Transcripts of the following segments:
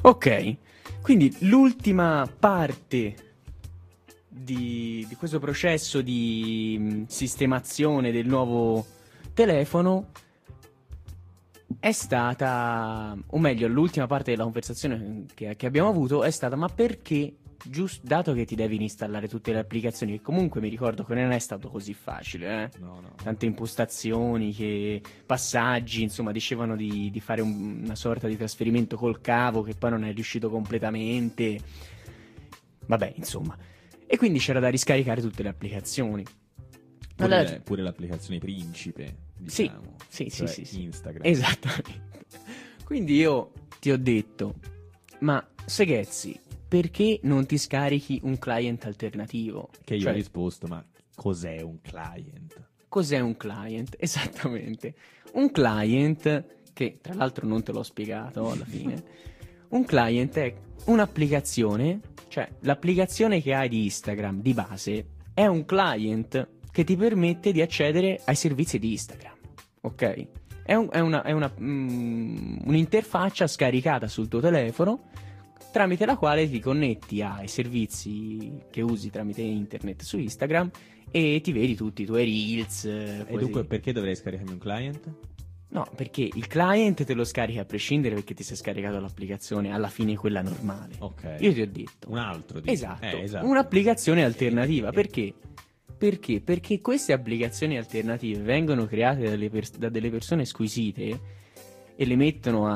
Ok, quindi l'ultima parte di questo processo di sistemazione del nuovo telefono è stata, o meglio, l'ultima parte della conversazione che abbiamo avuto è stata: ma perché, dato che ti devi installare tutte le applicazioni, che comunque mi ricordo che non è stato così facile, No. tante impostazioni, passaggi, insomma, dicevano di fare una sorta di trasferimento col cavo che poi non è riuscito completamente, vabbè, insomma, e quindi c'era da riscaricare tutte le applicazioni. Pure l'applicazione principe, Sì, diciamo, sì, cioè sì. Instagram. Esattamente. Quindi io ti ho detto: ma Seghezzi, perché non ti scarichi un client alternativo? Che io Cioè, ho risposto, ma cos'è un client? cos'è un client? Esattamente. Un client, che tra l'altro non te l'ho spiegato alla fine, un client è un'applicazione, cioè l'applicazione che hai di Instagram di base è un client che ti permette di accedere ai servizi di Instagram, ok? È un'interfaccia scaricata sul tuo telefono, tramite la quale ti connetti ai servizi che usi tramite internet su Instagram e ti vedi tutti i tuoi reels. E così. dunque perché dovrei scaricarmi un client? No, perché il client te lo scarichi a prescindere, perché ti sei scaricato l'applicazione, alla fine quella normale. Ok. Io ti ho detto. Un altro, dici. Esatto, Esatto. un'applicazione alternativa. E- Perché? Perché queste applicazioni alternative vengono create da delle persone squisite e le mettono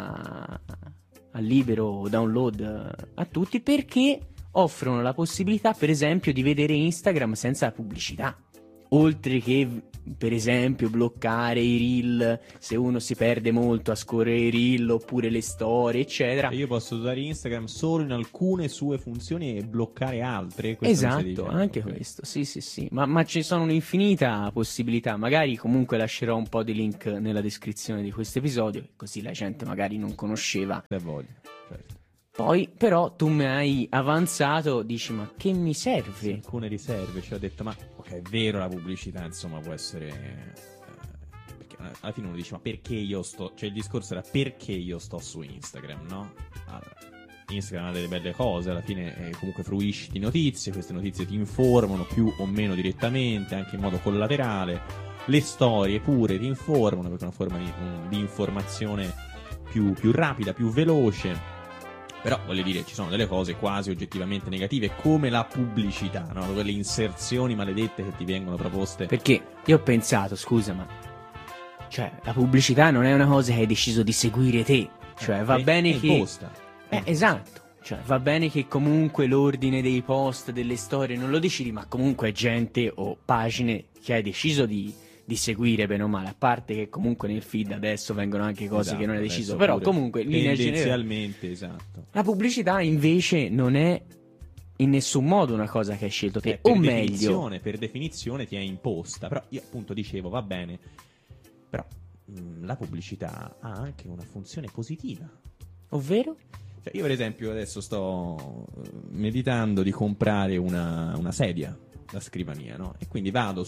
a libero download a tutti, perché offrono la possibilità, per esempio, di vedere Instagram senza pubblicità. Oltre che, per esempio, bloccare i reel se uno si perde molto a scorrere i reel, oppure le storie, eccetera. E io posso usare Instagram solo in alcune sue funzioni e bloccare altre? Questo mi stai Esatto, dicendo, anche ok. questo, sì. Ma ci sono un'infinita possibilità. Magari comunque lascerò un po' di link nella descrizione di questo episodio, così la gente magari non conosceva. Se voglio, certo. Poi, però, tu mi hai avanzato, dici: ma che mi serve? Alcune riserve, cioè ho detto, ma ok, è vero, la pubblicità insomma può essere perché alla fine uno dice, ma perché io sto, cioè il discorso era perché io sto su Instagram, no? Allora, Instagram ha delle belle cose, alla fine comunque fruisci di notizie, queste notizie ti informano più o meno direttamente, anche in modo collaterale, le storie pure ti informano perché è una forma di informazione più rapida, più veloce. Però voglio dire, ci sono delle cose quasi oggettivamente negative, come la pubblicità, no? Quelle inserzioni maledette che ti vengono proposte. Perché io ho pensato, scusa, ma cioè, la pubblicità non è una cosa che hai deciso di seguire te. Cioè, va bene è che imposta. esatto. Cioè, va bene che comunque l'ordine dei post, delle storie non lo decidi, ma comunque è gente o pagine che hai deciso di seguire, bene o male. A parte che comunque nel feed adesso vengono anche cose Esatto, che non hai adesso deciso. Però pure comunque, in linea generale, tendenzialmente, esatto. la pubblicità invece non è in nessun modo una cosa che hai scelto te. O meglio, Per definizione ti è imposta. Però io appunto dicevo, va bene, però la pubblicità ha anche una funzione positiva. ovvero? Cioè, io per esempio adesso sto meditando di comprare una sedia da scrivania, no? E quindi vado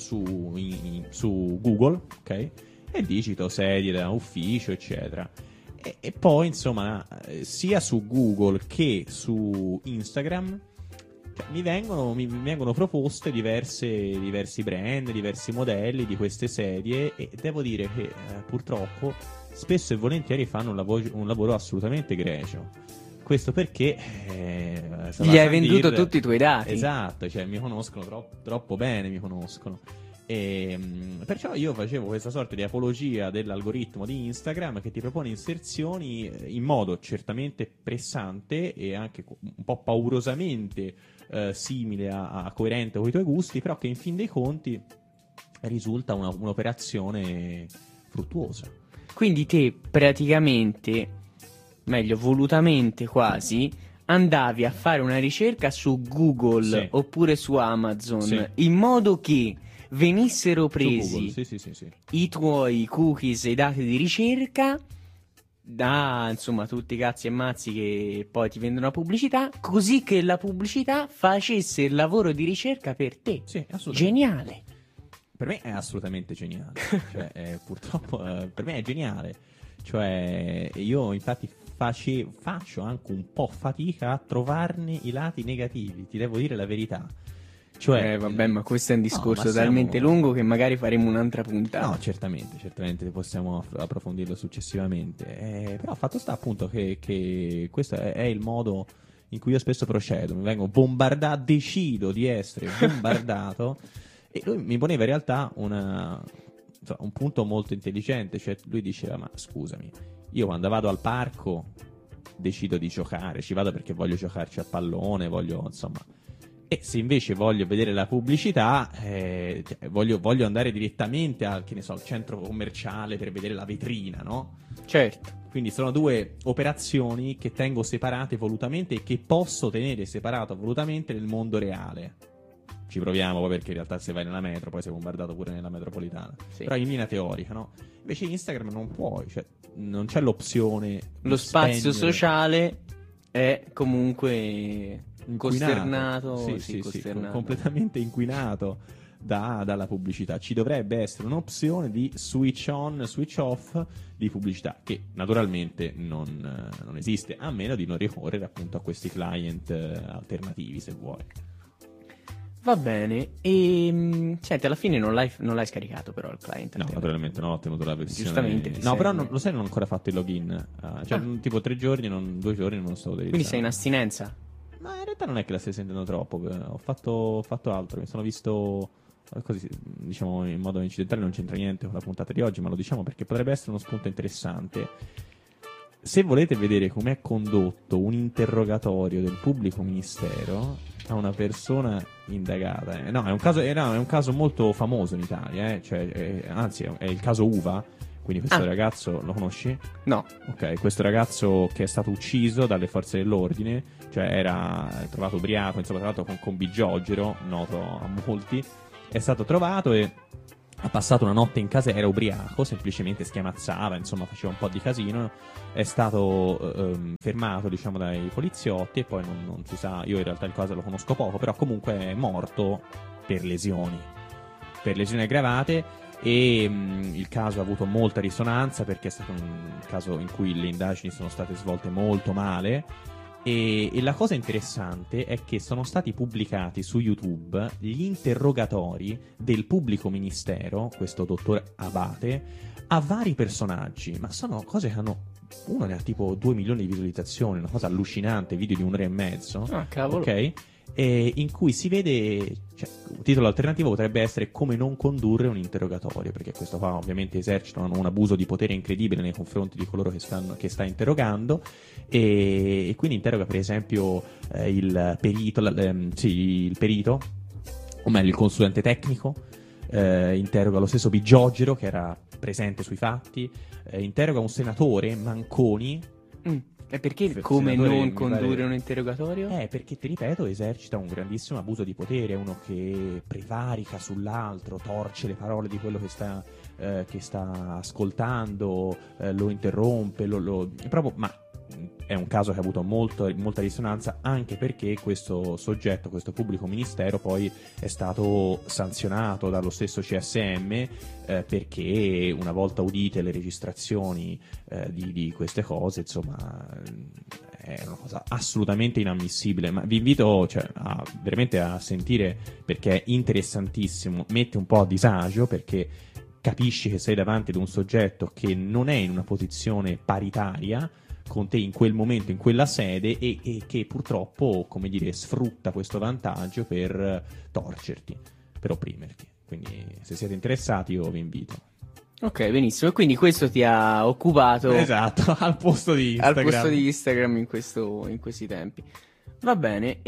su Google, ok? E digito sedie da ufficio, eccetera. E poi, insomma, sia su Google che su Instagram, cioè, mi vengono proposte diversi brand, diversi modelli di queste sedie, e devo dire che purtroppo spesso e volentieri fanno un lavoro assolutamente egregio. Questo perché Gli hai venduto tutti i tuoi dati. Esatto, cioè mi conoscono troppo bene, mi conoscono. Perciò io facevo questa sorta di apologia dell'algoritmo di Instagram che ti propone inserzioni in modo certamente pressante e anche un po' paurosamente simile a coerente con i tuoi gusti, però che in fin dei conti risulta un'operazione fruttuosa. Quindi te praticamente, meglio, volutamente quasi, andavi a fare una ricerca su Google, Sì. oppure su Amazon, Sì. in modo che venissero Su presi Google, sì. i tuoi cookies e i dati di ricerca da, insomma, tutti i cazzi e mazzi che poi ti vendono la pubblicità, così che la pubblicità facesse il lavoro di ricerca per te. Sì, assolutamente. Geniale. Per me è assolutamente geniale. Cioè, purtroppo per me è geniale. Cioè, io infatti faccio anche un po' fatica a trovarne i lati negativi, ti devo dire la verità. Cioè, vabbè, ma questo è un discorso ma talmente lungo che magari faremo un'altra puntata. No, certamente possiamo approfondirlo successivamente. Però fatto sta appunto che questo è il modo in cui io spesso procedo. Mi vengo bombardato, decido di essere bombardato. E lui mi poneva in realtà un punto molto intelligente. Cioè, lui diceva: ma scusami, io quando vado al parco decido di giocare, ci vado perché voglio giocarci a pallone, voglio, insomma. E se invece voglio vedere la pubblicità, voglio andare direttamente al centro commerciale per vedere la vetrina, no? Certo. Quindi sono due operazioni che tengo separate volutamente e che posso tenere separate volutamente nel mondo reale. Ci proviamo poi, perché in realtà se vai nella metro poi sei bombardato pure nella metropolitana. Sì. Però in linea teorica, no? Invece Instagram non puoi, cioè non c'è l'opzione. Lo spazio spendere. Sociale è comunque costernato, sì, costernato. completamente inquinato dalla pubblicità. Ci dovrebbe essere un'opzione di switch on, switch off di pubblicità, che naturalmente non esiste, a meno di non ricorrere appunto a questi client alternativi, se vuoi. Va bene. E senti, alla fine non l'hai scaricato però il client? No, naturalmente no, ho tenuto la versione. Giustamente ti no, però serve. lo sai, non ho ancora fatto il login. Tipo 3 giorni, 2 giorni non sto utilizzando. Quindi sei in astinenza? Ma in realtà non è che la stai sentendo troppo. Ho fatto altro. Mi sono visto così, diciamo, in modo incidentale, non c'entra niente con la puntata di oggi, ma lo diciamo perché potrebbe essere uno spunto interessante. Se volete vedere com'è condotto un interrogatorio del pubblico ministero a una persona indagata, no, è un caso molto famoso in Italia, anzi è il caso Uva. Quindi questo ragazzo lo conosci? No. Ok, questo ragazzo che è stato ucciso dalle forze dell'ordine, cioè era trovato ubriaco, insomma, tra l'altro con Bigiogero, noto a molti, è stato trovato e ha passato una notte in casa, era ubriaco, semplicemente schiamazzava, insomma faceva un po' di casino, è stato fermato, diciamo, dai poliziotti e poi non si sa, io in realtà il caso lo conosco poco, però comunque è morto per lesioni aggravate. E il caso ha avuto molta risonanza perché è stato un caso in cui le indagini sono state svolte molto male e la cosa interessante è che sono stati pubblicati su YouTube gli interrogatori del pubblico ministero, questo dottor Abate, a vari personaggi, ma sono cose che hanno, uno ne ha tipo 2 milioni di visualizzazioni, una cosa allucinante, video di 1 ora e mezzo, cavolo. ok? In cui si vede, cioè, un titolo alternativo potrebbe essere come non condurre un interrogatorio, perché questo qua ovviamente esercita un abuso di potere incredibile nei confronti di coloro che sta interrogando e quindi interroga per esempio il perito, o meglio il consulente tecnico, interroga lo stesso Bigiogero che era presente sui fatti, interroga un senatore, Manconi. E perché come non condurre un interrogatorio? Perché, ti ripeto, esercita un grandissimo abuso di potere, è uno che prevarica sull'altro, torce le parole di quello che sta ascoltando, lo interrompe, ma è un caso che ha avuto molta risonanza, anche perché questo soggetto, questo pubblico ministero, poi è stato sanzionato dallo stesso CSM perché una volta udite le registrazioni di queste cose, insomma, è una cosa assolutamente inammissibile. Ma vi invito, veramente a sentire, perché è interessantissimo, mette un po' a disagio perché capisci che sei davanti ad un soggetto che non è in una posizione paritaria con te in quel momento, in quella sede, e che purtroppo, come dire, sfrutta questo vantaggio per torcerti, per opprimerti. Quindi se siete interessati io vi invito. Ok, benissimo. E quindi questo ti ha occupato, esatto, al posto di Instagram in questi tempi. Va bene.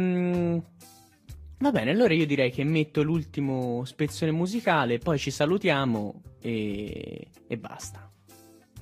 Va bene, allora io direi che metto l'ultimo spezzone musicale, poi ci salutiamo e basta.